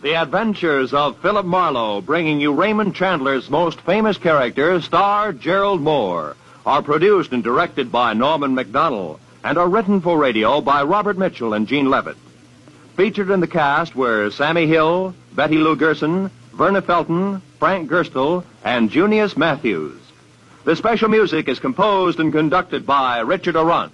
The Adventures of Philip Marlowe, bringing you Raymond Chandler's most famous character, star Gerald Moore, are produced and directed by Norman Macdonnell and are written for radio by Robert Mitchell and Gene Levitt. Featured in the cast were Sammy Hill, Betty Lou Gerson, Verna Felton, Frank Gerstle, and Junius Matthews. The special music is composed and conducted by Richard Arant.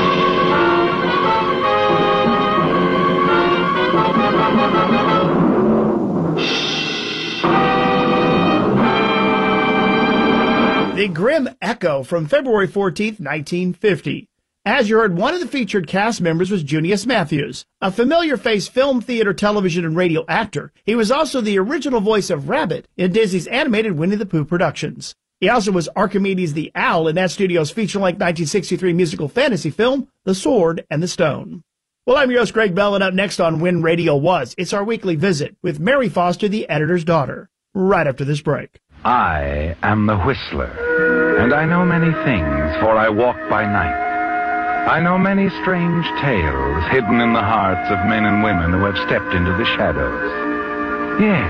The Grim Echo from February 14th, 1950. As you heard, one of the featured cast members was Junius Matthews, a familiar-faced film, theater, television, and radio actor. He was also the original voice of Rabbit in Disney's animated Winnie the Pooh productions. He also was Archimedes the Owl in that studio's feature-length 1963 musical fantasy film, The Sword and the Stone. Well, I'm your host, Greg Bell, and up next on When Radio Was, it's our weekly visit with Mary Foster, the editor's daughter, right after this break. I am the Whistler, and I know many things, for I walk by night. I know many strange tales hidden in the hearts of men and women who have stepped into the shadows. Yes,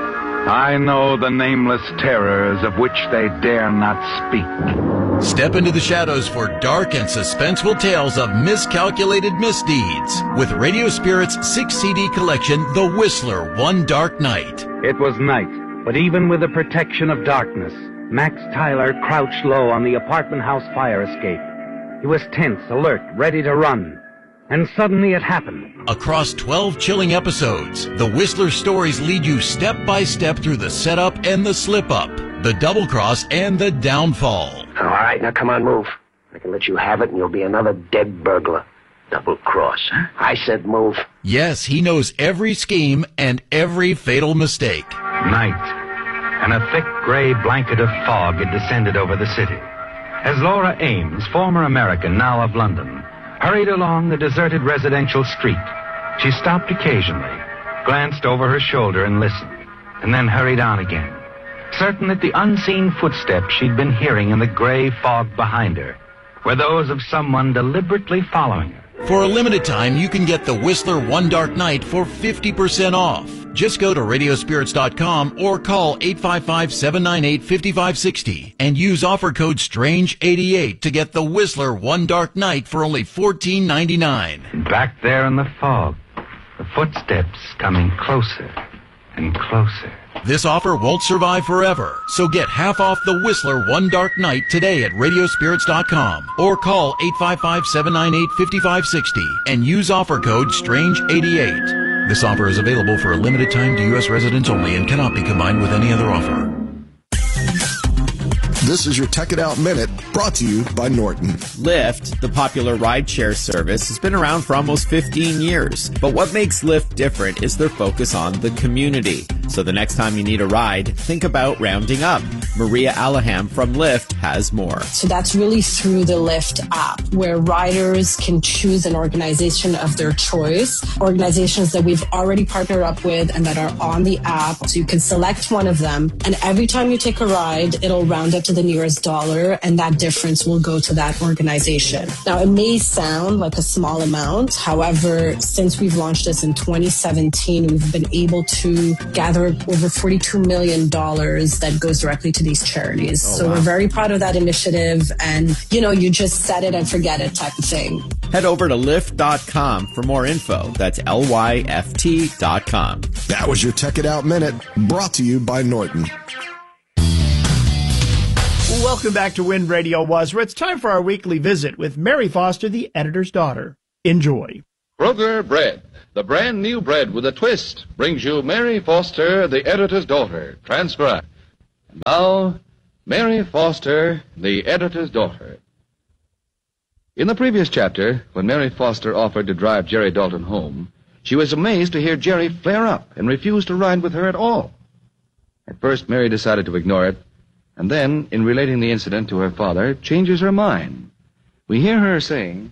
I know the nameless terrors of which they dare not speak. Step into the shadows for dark and suspenseful tales of miscalculated misdeeds with Radio Spirit's 6-CD collection, The Whistler, One Dark Night. It was night. But even with the protection of darkness, Max Tyler crouched low on the apartment house fire escape. He was tense, alert, ready to run. And suddenly it happened. Across 12 chilling episodes, the Whistler stories lead you step by step through the setup and the slip-up, the double-cross and the downfall. All right, now come on, move. I can let you have it and you'll be another dead burglar. Double-cross, huh? I said move. Yes, he knows every scheme and every fatal mistake. Night, and a thick gray blanket of fog had descended over the city. As Laura Ames, former American, now of London, hurried along the deserted residential street, she stopped occasionally, glanced over her shoulder and listened, and then hurried on again, certain that the unseen footsteps she'd been hearing in the gray fog behind her were those of someone deliberately following her. For a limited time, you can get the Whistler One Dark Night for 50% off. Just go to radiospirits.com or call 855-798-5560 and use offer code STRANGE88 to get the Whistler One Dark Night for only $14.99. Back there in the fog, the footsteps coming closer and closer. This offer won't survive forever, so get half off the Whistler One Dark Night today at radiospirits.com or call 855-798-5560 and use offer code STRANGE88. This offer is available for a limited time to U.S. residents only and cannot be combined with any other offer. This is your Tech It Out Minute, brought to you by Norton. Lyft, the popular rideshare service, has been around for almost 15 years. But what makes Lyft different is their focus on the community. So the next time you need a ride, think about rounding up. Maria Alaham from Lyft has more. So that's really through the Lyft app, where riders can choose an organization of their choice, organizations that we've already partnered up with and that are on the app. So you can select one of them, and every time you take a ride, it'll round up to the nearest dollar, and that difference will go to that organization. Now, it may sound like a small amount. However, since we've launched this in 2017, we've been able to gather over $42 million that goes directly to these charities. We're very proud of that initiative, and, you just set it and forget it type of thing. Head over to Lyft.com for more info. That's LYFT.com. That was your Tech It Out Minute, brought to you by Norton. Welcome back to When Radio Was, where it's time for our weekly visit with Mary Foster, the editor's daughter. Enjoy. Kroger Bread, the brand new bread with a twist, brings you Mary Foster, the editor's daughter, transcribed. And now, Mary Foster, the editor's daughter. In the previous chapter, when Mary Foster offered to drive Jerry Dalton home, she was amazed to hear Jerry flare up and refuse to ride with her at all. At first, Mary decided to ignore it, and then, in relating the incident to her father, changes her mind. We hear her saying,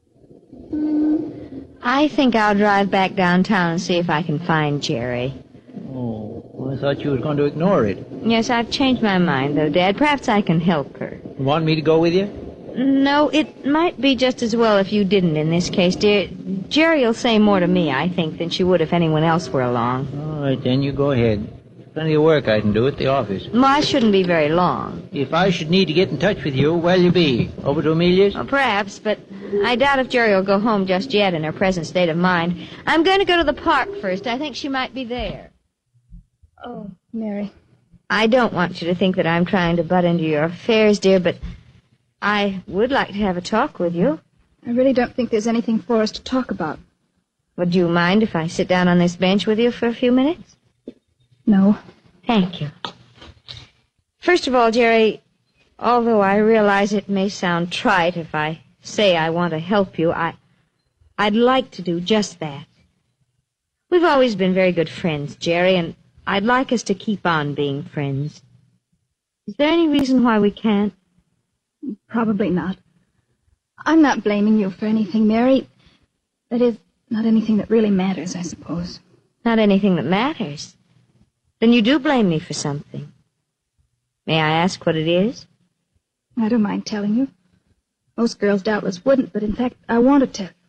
I think I'll drive back downtown and see if I can find Jerry. Oh, well, I thought you were going to ignore it. Yes, I've changed my mind, though, Dad. Perhaps I can help her. You want me to go with you? No, it might be just as well if you didn't in this case, dear. Jerry'll say more to me, I think, than she would if anyone else were along. All right, then you go ahead. Plenty of work I can do at the office. Well, I shouldn't be very long. If I should need to get in touch with you, where'll you be? Over to Amelia's? Well, perhaps, but I doubt if Jerry will go home just yet in her present state of mind. I'm going to go to the park first. I think she might be there. Oh, Mary. I don't want you to think that I'm trying to butt into your affairs, dear, but I would like to have a talk with you. I really don't think there's anything for us to talk about. Would you mind if I sit down on this bench with you for a few minutes? No. Thank you. First of all, Jerry, although I realize it may sound trite if I say I want to help you, I'd like to do just that. We've always been very good friends, Jerry, and I'd like us to keep on being friends. Is there any reason why we can't? Probably not. I'm not blaming you for anything, Mary. That is, not anything that really matters, I suppose. Not anything that matters? Then you do blame me for something. May I ask what it is? I don't mind telling you. Most girls doubtless wouldn't, but in fact, I want to tell you.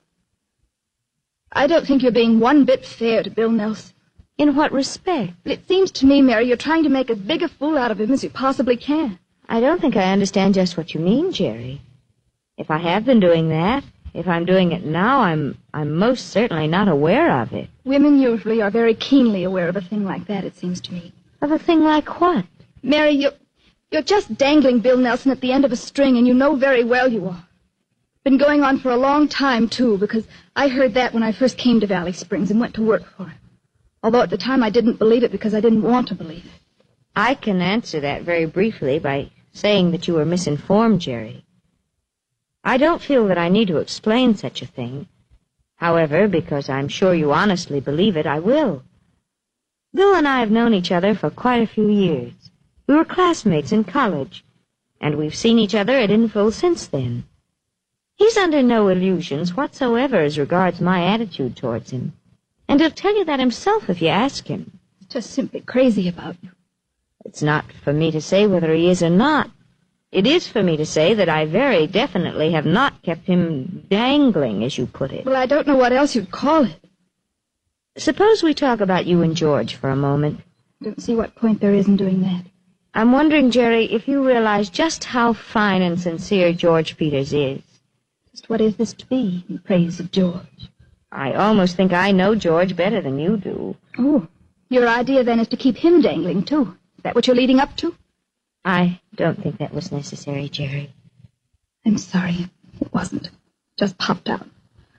I don't think you're being one bit fair to Bill Nelson. In what respect? It seems to me, Mary, you're trying to make as big a fool out of him as you possibly can. I don't think I understand just what you mean, Jerry. If I have been doing that, if I'm doing it now, I'm most certainly not aware of it. Women usually are very keenly aware of a thing like that, it seems to me. Of a thing like what? Mary, you're just dangling Bill Nelson at the end of a string, and you know very well you are. Been going on for a long time, too, because I heard that when I first came to Valley Springs and went to work for him. Although at the time I didn't believe it because I didn't want to believe it. I can answer that very briefly by saying that you were misinformed, Jerry. I don't feel that I need to explain such a thing. However, because I'm sure you honestly believe it, I will. Bill and I have known each other for quite a few years. We were classmates in college, and we've seen each other at intervals since then. He's under no illusions whatsoever as regards my attitude towards him, and he'll tell you that himself if you ask him. He's just simply crazy about you. It's not for me to say whether he is or not. It is for me to say that I very definitely have not kept him dangling, as you put it. Well, I don't know what else you'd call it. Suppose we talk about you and George for a moment. I don't see what point there is in doing that. I'm wondering, Jerry, if you realize just how fine and sincere George Peters is. Just what is this to be in praise of George? I almost think I know George better than you do. Oh, your idea then is to keep him dangling, too. Is that what you're leading up to? I don't think that was necessary, Jerry. I'm sorry. It wasn't. Just popped out.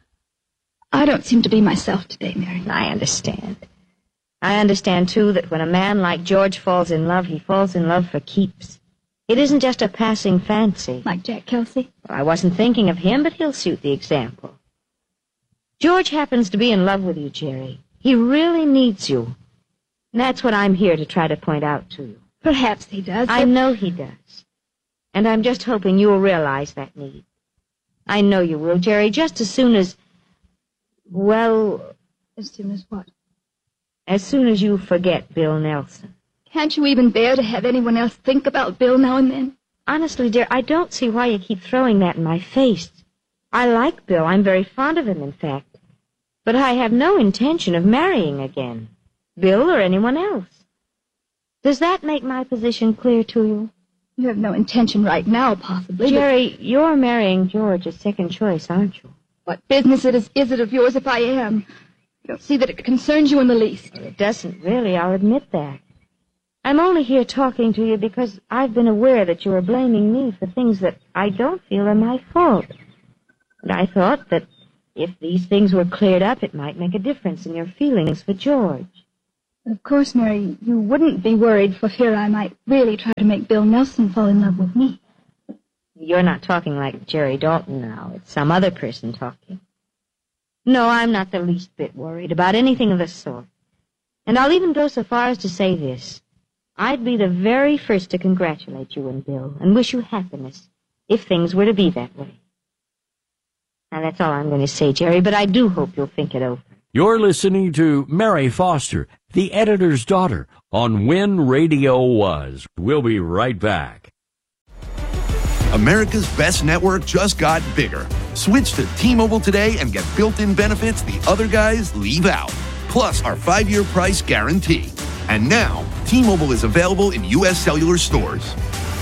I don't seem to be myself today, Mary. I understand. I understand, too, that when a man like George falls in love, he falls in love for keeps. It isn't just a passing fancy. Like Jack Kelsey? Well, I wasn't thinking of him, but he'll suit the example. George happens to be in love with you, Jerry. He really needs you. And that's what I'm here to try to point out to you. Perhaps he does. I know he does. And I'm just hoping you'll realize that need. I know you will, Jerry, just as soon as... Well... As soon as what? As soon as you forget Bill Nelson. Can't you even bear to have anyone else think about Bill now and then? Honestly, dear, I don't see why you keep throwing that in my face. I like Bill. I'm very fond of him, in fact. But I have no intention of marrying again. Bill or anyone else. Does that make my position clear to you? You have no intention right now, possibly. Jerry, you're marrying George as second choice, aren't you? What business is it of yours if I am? You don't see that it concerns you in the least. Well, it doesn't really, I'll admit that. I'm only here talking to you because I've been aware that you are blaming me for things that I don't feel are my fault. And I thought that if these things were cleared up, it might make a difference in your feelings for George. Of course, Mary, you wouldn't be worried for fear I might really try to make Bill Nelson fall in love with me. You're not talking like Jerry Dalton now. It's some other person talking. No, I'm not the least bit worried about anything of the sort. And I'll even go so far as to say this. I'd be the very first to congratulate you and Bill and wish you happiness if things were to be that way. Now, that's all I'm going to say, Jerry, but I do hope you'll think it over. You're listening to Mary Foster, the editor's daughter, on When Radio Was. We'll be right back. America's best network just got bigger. Switch to T-Mobile today and get built-in benefits the other guys leave out. Plus our 5-year price guarantee. And now, T-Mobile is available in U.S. cellular stores.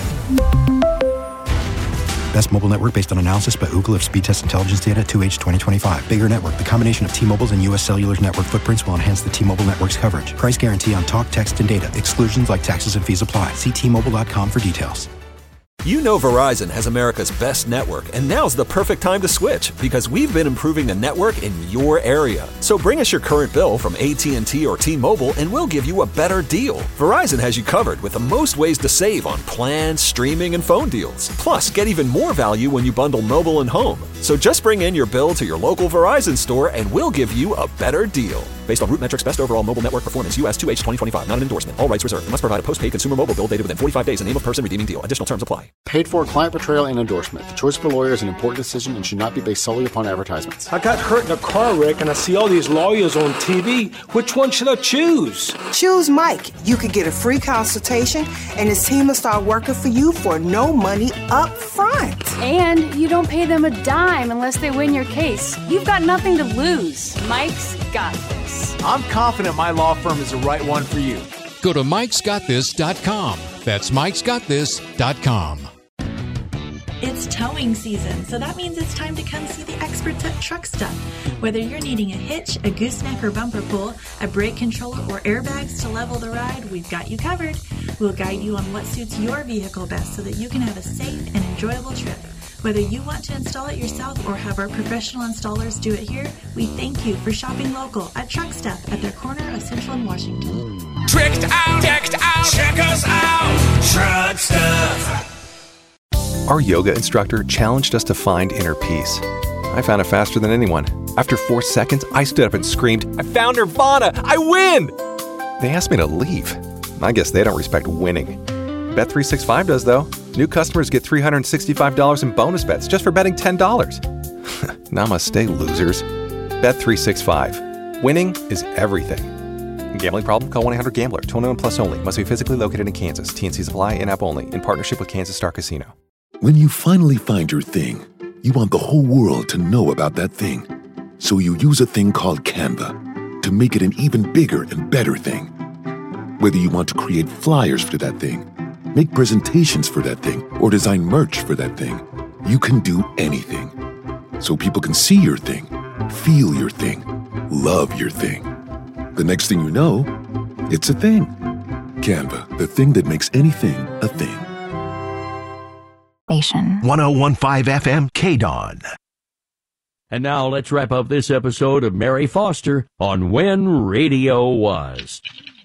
Best mobile network based on analysis by Ookla of speed test intelligence data 2H 2025. Bigger network. The combination of T-Mobile's and U.S. Cellular's network footprints will enhance the T-Mobile network's coverage. Price guarantee on talk, text, and data. Exclusions like taxes and fees apply. See T-Mobile.com for details. You know Verizon has America's best network, and now's the perfect time to switch because we've been improving the network in your area. So bring us your current bill from AT&T or T-Mobile, and we'll give you a better deal. Verizon has you covered with the most ways to save on plans, streaming, and phone deals. Plus, get even more value when you bundle mobile and home. So just bring in your bill to your local Verizon store, and we'll give you a better deal. Based on Root Metrics Best Overall Mobile Network Performance, U.S. 2H 2025. Not an endorsement. All rights reserved. You must provide a postpaid consumer mobile bill dated within 45 days and name of person redeeming deal. Additional terms apply. Paid for client betrayal and endorsement. The choice of a lawyer is an important decision and should not be based solely upon advertisements. I got hurt in a car wreck and I see all these lawyers on TV. Which one should I choose? Choose Mike. You could get a free consultation and his team will start working for you for no money up front. And you don't pay them a dime unless they win your case. You've got nothing to lose. Mike's got this. I'm confident my law firm is the right one for you. Go to mikesgotthis.com. That's mikesgotthis.com. It's towing season, so that means it's time to come see the experts at Truck Stuff. Whether you're needing a hitch, a gooseneck or bumper pull, a brake controller, or airbags to level the ride, we've got you covered. We'll guide you on what suits your vehicle best so that you can have a safe and enjoyable trip. Whether you want to install it yourself or have our professional installers do it here, we thank you for shopping local at Truck Stuff at their corner of Central and Washington. Tricked out, decked out, check us out, Truck Stuff. Our yoga instructor challenged us to find inner peace. I found it faster than anyone. After 4 seconds, I stood up and screamed, "I found Nirvana! I win!" They asked me to leave. I guess they don't respect winning. Bet365 does, though. New customers get $365 in bonus bets just for betting $10. Namaste, losers. Bet365. Winning is everything. Gambling problem? Call 1-800-GAMBLER. 21 plus only. Must be physically located in Kansas. T&Cs apply. In-app only. In partnership with Kansas Star Casino. When you finally find your thing, you want the whole world to know about that thing. So you use a thing called Canva to make it an even bigger and better thing. Whether you want to create flyers for that thing, make presentations for that thing, or design merch for that thing, you can do anything. So people can see your thing, feel your thing, love your thing. The next thing you know, it's a thing. Canva, the thing that makes anything a thing. 1015 FM KDON. And now let's wrap up this episode of Mary Foster on When Radio Was.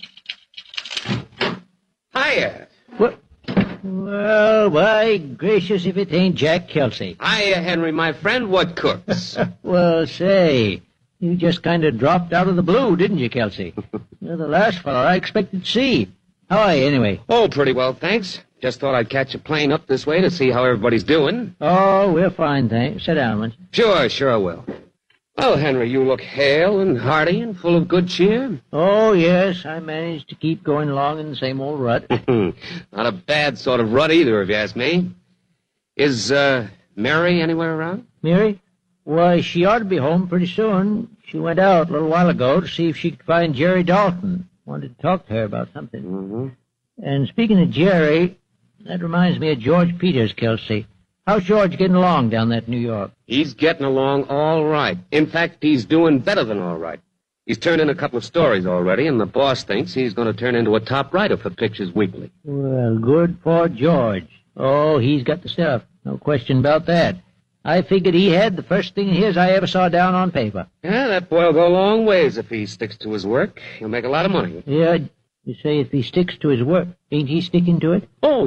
Hiya. What? Well, by gracious, if it ain't Jack Kelsey. Hiya, Henry, my friend. What cooks? Well, say, you just kind of dropped out of the blue, didn't you, Kelsey? You're the last fellow I expected to see. How are you, anyway? Oh, pretty well, thanks. Just thought I'd catch a plane up this way to see how everybody's doing. Oh, we're fine, thanks. Sit down, won't you? Sure I will. Well, Henry, you look hale and hearty and full of good cheer. Oh, yes, I managed to keep going along in the same old rut. Not a bad sort of rut either, if you ask me. Is, Mary anywhere around? Mary? Why, she ought to be home pretty soon. She went out a little while ago to see if she could find Jerry Dalton. Wanted to talk to her about something. Mm-hmm. And speaking of Jerry, that reminds me of George Peters, Kelsey. How's George getting along down there in New York? He's getting along all right. In fact, he's doing better than all right. He's turned in a couple of stories already, and the boss thinks he's going to turn into a top writer for Pictures Weekly. Well, good for George. Oh, he's got the stuff. No question about that. I figured he had the first thing of his I ever saw down on paper. Yeah, that boy'll go a long ways if he sticks to his work. He'll make a lot of money. Yeah, you say if he sticks to his work, ain't he sticking to it? Oh,